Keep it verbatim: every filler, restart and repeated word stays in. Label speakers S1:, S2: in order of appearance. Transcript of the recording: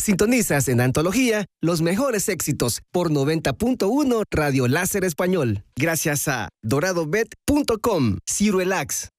S1: Sintonizas en Antología los mejores éxitos por noventa punto uno Radio Láser Español. Gracias a dorado bet punto com, Cirelax,